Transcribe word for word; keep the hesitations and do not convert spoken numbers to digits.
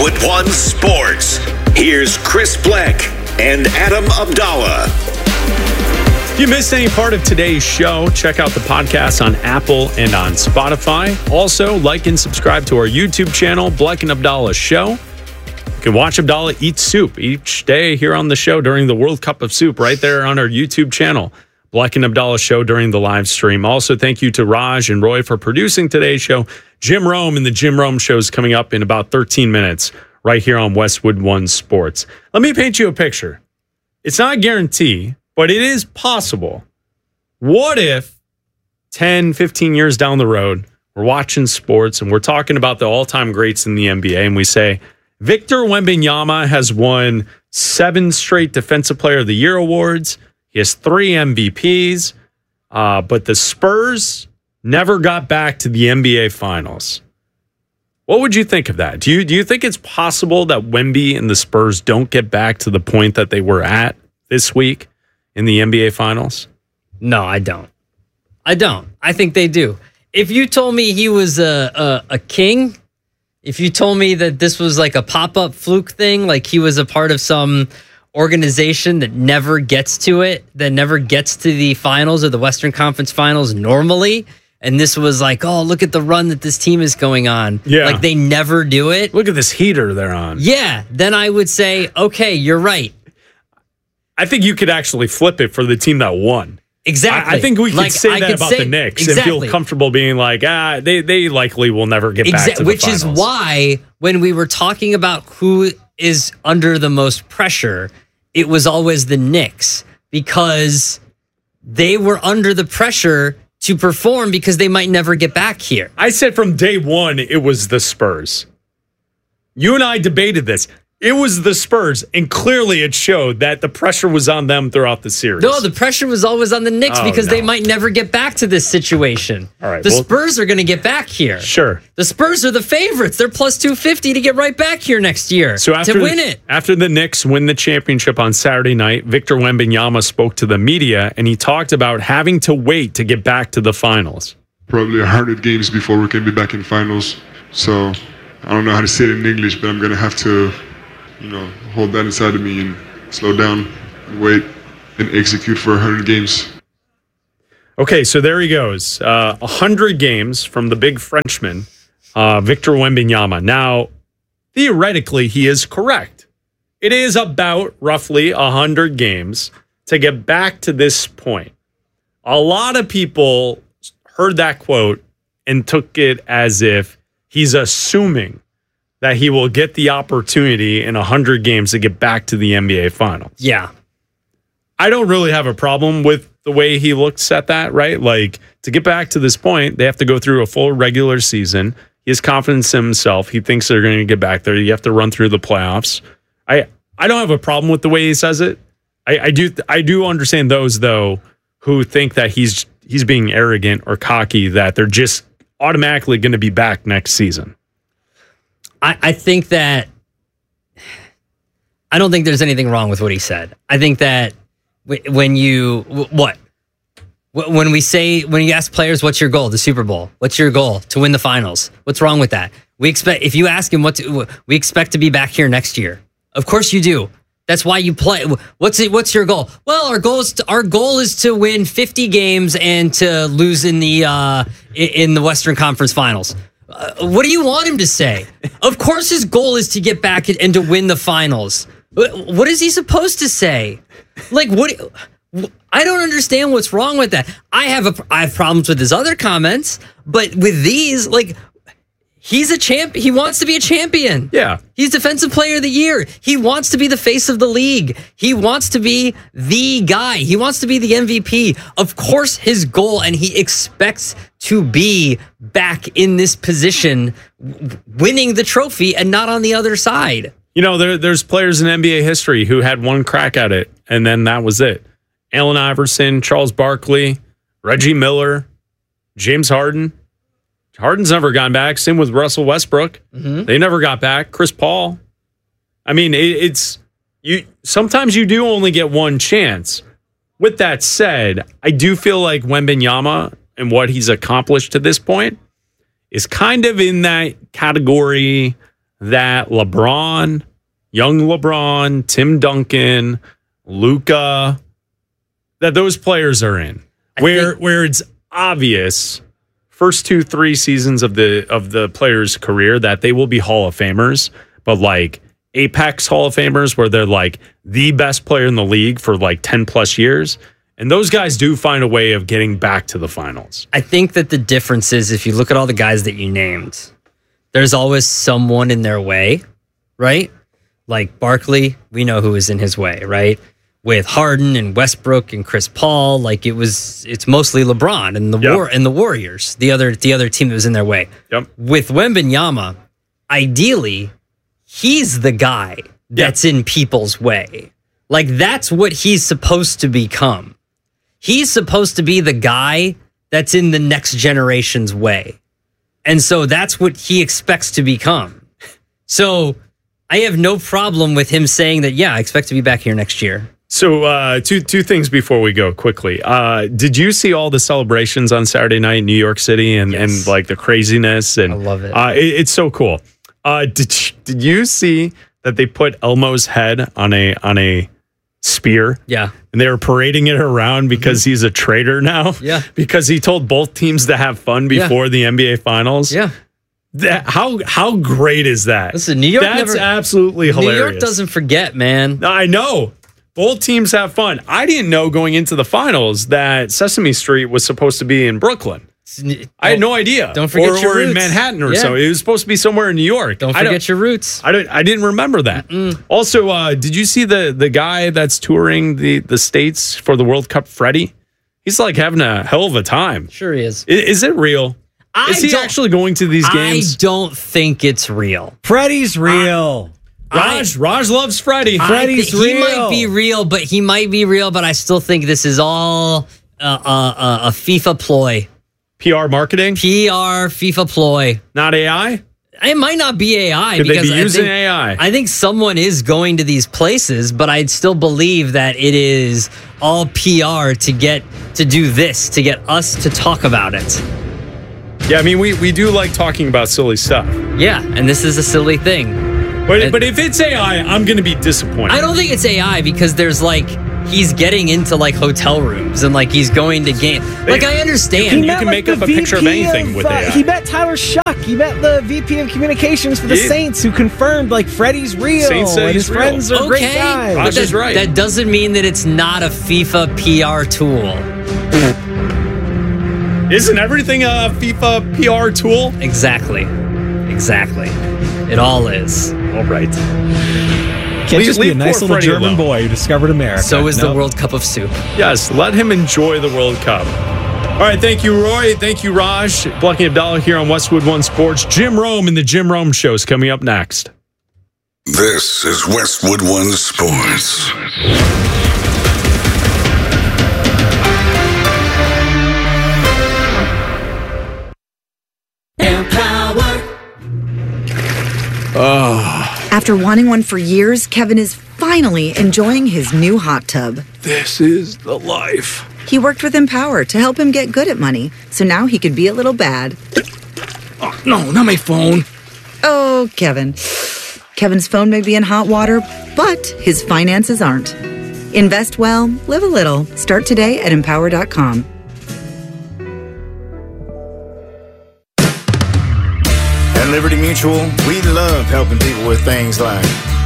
Westwood One Sports. Here's Chris Bleck and Adam Abdallah. If you missed any part of today's show, check out the podcast on Apple and on Spotify. Also, like and subscribe to our YouTube channel, Bleck and Abdallah Show. You can watch Abdallah eat soup each day here on the show during the World Cup of Soup right there on our YouTube channel, Bleck and Abdallah Show during the live stream. Also, thank you to Raj and Roy for producing today's show. Jim Rome and the Jim Rome Show is coming up in about thirteen minutes right here on Westwood One Sports. Let me paint you a picture. It's not a guarantee, but it is possible. What if ten, fifteen years down the road, we're watching sports and we're talking about the all-time greats in the N B A and we say, Victor Wembanyama has won seven straight Defensive Player of the Year awards. He has three M V Ps, uh, but the Spurs never got back to the N B A Finals. What would you think of that? Do you do you think it's possible that Wemby and the Spurs don't get back to the point that they were at this week in the N B A Finals? No, I don't. I don't. I think they do. If you told me he was a, a, a king, if you told me that this was like a pop-up fluke thing, like he was a part of some organization that never gets to it, that never gets to the finals or the Western Conference Finals normally, and this was like, oh, look at the run that this team is going on. Yeah. Like they never do it. Look at this heater they're on. Yeah. Then I would say, okay, you're right. I think you could actually flip it for the team that won. Exactly. I, I think we could like, say I that could about say, the Knicks exactly. and feel comfortable being like, ah, they, they likely will never get back Exa- to the Which finals. is why when we were talking about who is under the most pressure, it was always the Knicks because they were under the pressure to perform because they might never get back here. I said from day one, it was the Spurs. You and I debated this. It was the Spurs, and clearly it showed that the pressure was on them throughout the series. No, the pressure was always on the Knicks Oh, because no. they might never get back to this situation. All right, the well- Spurs are going to get back here. Sure. The Spurs are the favorites. They're plus two fifty to get right back here next year So after to win it. After the Knicks win the championship on Saturday night, Victor Wembanyama spoke to the media, and he talked about having to wait to get back to the finals. Probably one hundred games before we can be back in finals. So I don't know how to say it in English, but I'm going to have to, you know, hold that inside of me and slow down and wait and execute for one hundred games. Okay, so there he goes. Uh, one hundred games from the big Frenchman, uh, Victor Wembanyama. Now, theoretically, he is correct. It is about roughly one hundred games to get back to this point. A lot of people heard that quote and took it as if he's assuming that he will get the opportunity in one hundred games to get back to the N B A Finals. Yeah. I don't really have a problem with the way he looks at that, right? Like, to get back to this point, they have to go through a full regular season. He has confidence in himself. He thinks they're going to get back there. You have to run through the playoffs. I I don't have a problem with the way he says it. I, I do I do understand those, though, who think that he's he's being arrogant or cocky, that they're just automatically going to be back next season. I, I think that I don't think there's anything wrong with what he said. I think that w- when you w- what w- when we say when you ask players, "What's your goal?" The Super Bowl. What's your goal? To win the finals. What's wrong with that? We expect if you ask him what to, we expect to be back here next year. Of course you do. That's why you play. What's it? What's your goal? Well, our goal is to, our goal is to win fifty games and to lose in the uh, in the Western Conference Finals. Uh, what do you want him to say? Of course, his goal is to get back and to win the finals. What is he supposed to say? Like, what? I don't understand what's wrong with that. I have a, I have problems with his other comments, but with these, like, he's a champ. He wants to be a champion. Yeah. He's Defensive Player of the Year. He wants to be the face of the league. He wants to be the guy. He wants to be the M V P. Of course, his goal, and he expects to be back in this position, winning the trophy and not on the other side. You know, there, there's players in N B A history who had one crack at it, and then that was it. Allen Iverson, Charles Barkley, Reggie Miller, James Harden. Harden's never gone back. Same with Russell Westbrook. Mm-hmm. They never got back. Chris Paul. I mean, it, it's you. Sometimes you do only get one chance. With that said, I do feel like Wembanyama and what he's accomplished to this point is kind of in that category that LeBron, young LeBron, Tim Duncan, Luka, that those players are in. I where think- where it's obvious first two, three seasons of the of the player's career that they will be Hall of Famers, but like Apex Hall of Famers where they're like the best player in the league for like ten plus years. And those guys do find a way of getting back to the finals. I think that the difference is if you look at all the guys that you named, there's always someone in their way, right? Like Barkley, we know who is in his way, right? With Harden and Westbrook and Chris Paul, like it was, it's mostly LeBron and the yep. war and the Warriors, the other the other team that was in their way. Yep. With Wembanyama, ideally, he's the guy that's yep. in people's way. Like that's what he's supposed to become. He's supposed to be the guy that's in the next generation's way. And so that's what he expects to become. So I have no problem with him saying that, yeah, I expect to be back here next year. So uh, two two things before we go quickly. Uh, did you see all the celebrations on Saturday night in New York City and, yes. and like the craziness? And I love it. Uh, it it's so cool. Uh, did, did you see that they put Elmo's head on a on a spear? Yeah. And they were parading it around because mm-hmm. he's a traitor now. Yeah. Because he told both teams to have fun before yeah. the N B A Finals. Yeah. That, how how great is that? Listen, New York That's never, absolutely hilarious. New York doesn't forget, man. I know. Both teams have fun. I didn't know going into the finals that Sesame Street was supposed to be in Brooklyn. I had no idea. Don't forget or, your or roots. in Manhattan or yeah. so. It was supposed to be somewhere in New York. Don't I forget don't, your roots. I don't. I didn't remember that. Mm-mm. Also, uh, did you see the the guy that's touring the the states for the World Cup, Freddie? He's like having a hell of a time. Sure he is. Is, is it real? I is he actually going to these games? I don't think it's real. Freddie's real. I, Raj, Raj loves Freddie. Freddie's th- real. He might be real, but he might be real. But I still think this is all uh, uh, uh, a FIFA ploy. P R marketing? P R, FIFA ploy. Not A I? It might not be A I. Could because they be using I think, A I? I think someone is going to these places, but I'd still believe that it is all P R to get to do this, to get us to talk about it. Yeah, I mean, we, we do like talking about silly stuff. Yeah, and this is a silly thing. But and, but if it's A I, I'm going to be disappointed. I don't think it's A I because there's like, he's getting into like hotel rooms and like he's going to game. Like I understand. You can like make up a V P picture of anything of, with uh, A I. He met Tyler Shuck. He met the V P of communications for the Yeah. Saints who confirmed like Freddie's real. Saints say and he's his real. friends are Okay, great guys. but Raj that, is right. that doesn't mean that it's not a FIFA P R tool. Isn't everything a FIFA P R tool? Exactly. Exactly. It all is. All right. Can't Leave- just be a leave nice poor little Freddie German alone. boy who discovered America. So is the Nope. World Cup of Soup. Yes, let him enjoy the World Cup. All right, thank you, Roy. Thank you, Raj. Blocking Abdallah here on Westwood One Sports. Jim Rome and the Jim Rome Show is coming up next. This is Westwood One Sports. After wanting one for years, Kevin is finally enjoying his new hot tub. This is the life. He worked with Empower to help him get good at money, so now he could be a little bad. Oh, no, not my phone. Oh, Kevin. Kevin's phone may be in hot water, but his finances aren't. Invest well, live a little. Start today at empower dot com. At Liberty Mutual, we love helping people with things like